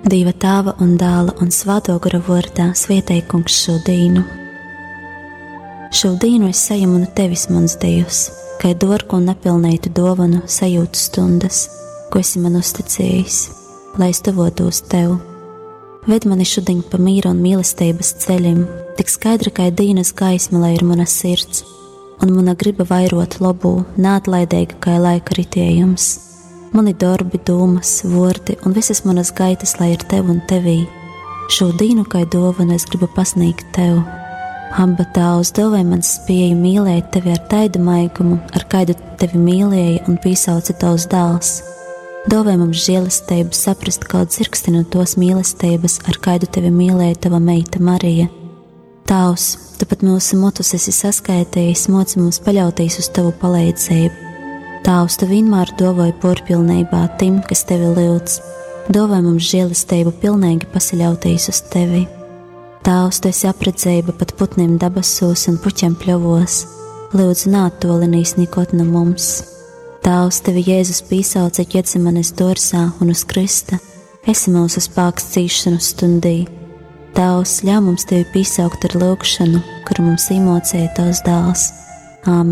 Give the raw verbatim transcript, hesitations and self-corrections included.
Dieva Tēva un Dēla un Svēto gara vārdā svētī Kungs šo dienu. Šo dienu es saņemu no tevis, mans Dievs, kā dārgu un nepilnītu dāvanu sajūtu stundas, ko esi man uzticējis, lai es tuvotos tev. Ved mani šodien pa mīra un mīlestības ceļiem, tik skaidra kā dienas gaisma, lai ir mana sirds, un mana griba vairot labu, neatlaidīga kā laika ritējums. Mani darbi, domas, vārdi un visas manas gaitas, lai ir tev un tevī. Šo dienu kā dāvanu es gribu pasniegt tev. Abba Tēvs, dāvāj man spēju mīlēt tevi ar taidu maigumu, ar kādu tevi mīlēja un piesauca tavs dēls. Dāvāj mums žēlastību saprast kādu dzirksti no tos mīlestības, ar kādu tevi mīlēja tava meita Marija. Tēvs, tu pat mūsu motus esi saskaitījis, moci mums paļauties uz tavu palīdzību. Tēvs, tu vienmēr dāvāji porpilnībā tim, kas tevi lūdz. Dāvāj mums žēlastību pilnīgi pasaļauties uz tevi. Tēvs, tu esi apredzība pat putniem dabasos un puķiem pļovos. Lūdzu, neattolinīs nikot no mums. Tēvs, tevi Jēzus piesauca Ģetsemanes dārzā un uz krista. Esi mūsu spēks cīšanu stundī. Tēvs, ļauj mums tevi piesaukt ar lūgšanu, kuru mums īmocēja tavs dēls. Āmen.